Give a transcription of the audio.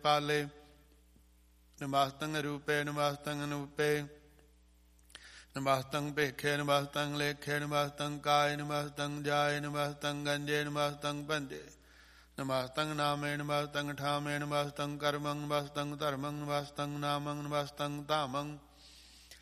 ਪਾਲੇ। ਨਮਸਤੰ ਰੂਪੇ ਨਮਸਤੰ ਅਨੂਪੇ ਨਮਸਤੰ ਭੇਖੇ ਨਮਸਤੰ ਲੇਖੇ ਨਮਸਤੰ ਕਾਏ ਨਮਸਤੰ ਜਾਏ ਨਮਸਤੰ ਗੰਜੇ ਨਮਸਤੰ ਪੰਜੇ ਨਮਸਤੰ ਨਾਮੇ ਨਮਸਤੰ ਠਾਮੇ ਨਮਸਤੰ ਕਰਮੰ ਨਮਸਤੰ ਧਰਮੰ ਨਮਸਤੰ ਨਾਮੰ ਨਮਸਤੰ ਧਾਮੰ